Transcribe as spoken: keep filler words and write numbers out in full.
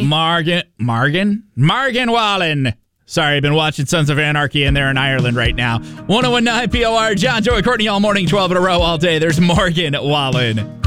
Margan, Margan? Margan Wallen. Sorry, I've been watching Sons of Anarchy and they're in Ireland right now. one oh one point nine P O R, John, Joey, Courtney all morning, twelve in a row all day. There's Morgan Wallen.